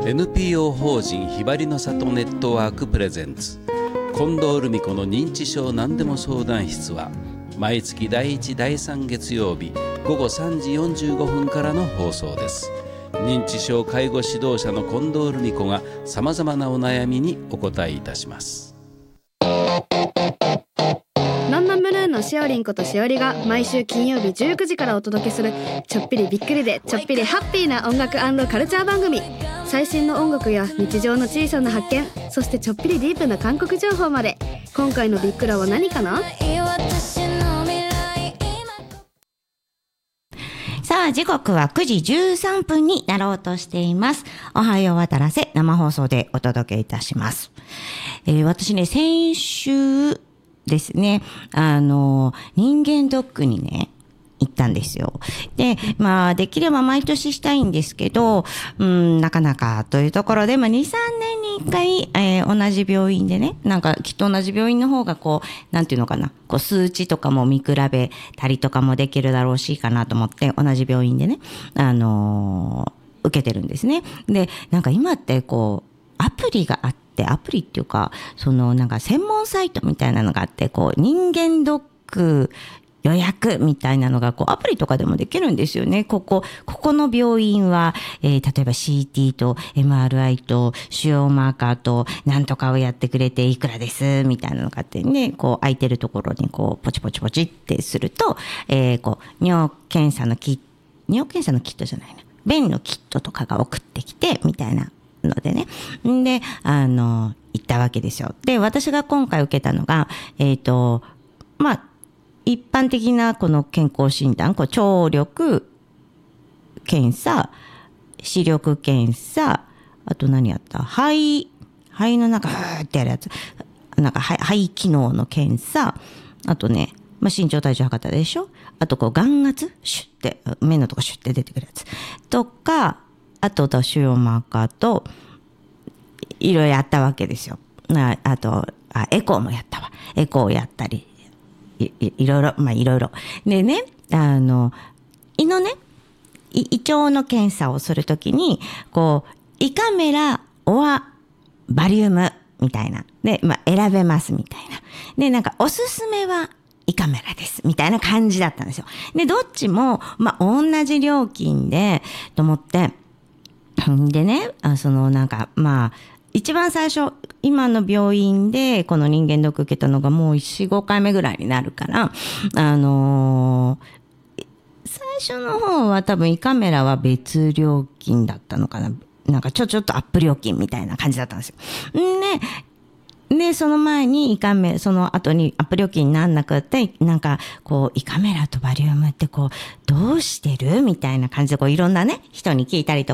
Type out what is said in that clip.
NPO 法人ひばりの里ネットワークプレゼンツ近藤留美子の認知症何でも相談室は毎月第1第3月曜日午後3時45分からの放送です。認知症介護指導者の近藤留美子がさまざまなお悩みにお答えいたします。 ノンノンブルーのしおりんことしおりが毎週金曜日19時からお届けするちょっぴりびっくりでちょっぴりハッピーな音楽&カルチャー番組。最新の音楽や日常の小さな発見、そしてちょっぴりディープな韓国情報まで。今回のビックラは何かな？ さあ時刻は9時13分になろうとしています。おはよう渡らせ生放送でお届けいたします。私ね、先週ですね、人間ドックにね行ったんですよ。で、できれば毎年したいんですけど、なかなかというところで、2、3年に1回、同じ病院でね、なんかきっと同じ病院の方がなんていうのかな、数値とかも見比べたりとかもできるだろうしかなと思って、同じ病院でね、受けてるんですね。で、なんか今ってアプリがあって、アプリっていうか、なんか専門サイトみたいなのがあって、人間ドック予約みたいなのがアプリとかでもできるんですよね。ここの病院は、例えば CT と MRI と腫瘍マーカーとなんとかをやってくれていくらですみたいなのがあってね、空いてるところにポチポチポチってすると、尿検査のキットじゃないな、便のキットとかが送ってきてみたいなのでね。で、行ったわけですよ。で、私が今回受けたのが、一般的なこの健康診断、聴力検査、視力検査、あと何やった？肺の中、ってやるやつ。なんか肺機能の検査、あとね、身長体重測ったでしょ？あと眼圧？シュッて、目のとこシュッて出てくるやつ。とか、あと腫瘍マーカーと、いろいろやったわけですよ。あと、エコーもやったわ。エコーをやったり。いろいろ。でね、胃のね、胃腸の検査をするときに、胃カメラ、オア、バリウム、みたいな。で、選べます、みたいな。で、なんか、おすすめは、胃カメラです、みたいな感じだったんですよ。で、どっちも、同じ料金で、と思って、でね、一番最初、今の病院でこの人間ドック受けたのがもう4、5回目ぐらいになるから、最初の方は多分胃カメラは別料金だったのかな。なんかちょっとアップ料金みたいな感じだったんですよ。で、その前にその後にアップ料金になんなくって、なんか胃カメラとバリウムってどうしてるみたいな感じでいろんなね、人に聞いたりと